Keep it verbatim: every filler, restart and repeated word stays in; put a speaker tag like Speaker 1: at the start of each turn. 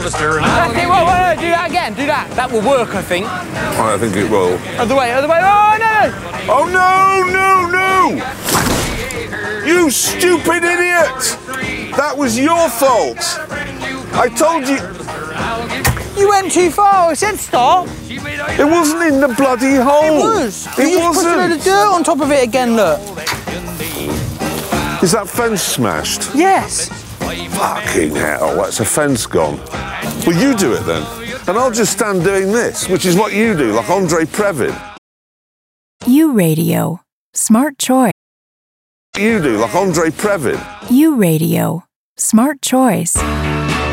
Speaker 1: Sylvester.
Speaker 2: That's it, whoa, whoa, whoa, do that again, do that. That will work, I think.
Speaker 3: I think it will.
Speaker 2: Other way, other way, oh, no, no.
Speaker 3: Oh, no, no, no! You stupid idiot! That was your fault. I told you...
Speaker 2: You went too far, I said stop.
Speaker 3: It wasn't in the bloody hole.
Speaker 2: It was.
Speaker 3: It
Speaker 2: you just put a load
Speaker 3: wasn't.
Speaker 2: of dirt on top of it again, look.
Speaker 3: Is that fence smashed?
Speaker 2: Yes.
Speaker 3: Fucking hell, that's a fence gone. Well, you do it then. And I'll just stand doing this, which is what you do, like Andre Previn.
Speaker 4: U Radio. Smart choice.
Speaker 3: You do, like Andre Previn.
Speaker 4: U Radio. Smart choice.